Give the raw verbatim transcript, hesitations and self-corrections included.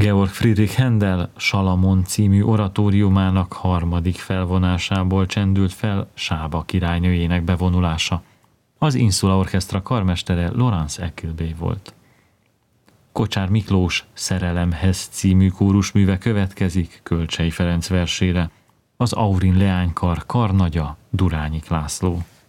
Georg Friedrich Händel Salamon című oratóriumának harmadik felvonásából csendült fel Sába királynőjének bevonulása. Az Insula Orchestra karmestere Laurence Eckelby volt. Kocsár Miklós Szerelemhez című kórusműve következik Kölcsey Ferenc versére. Az Aurin leánykar karnagya Durányi László.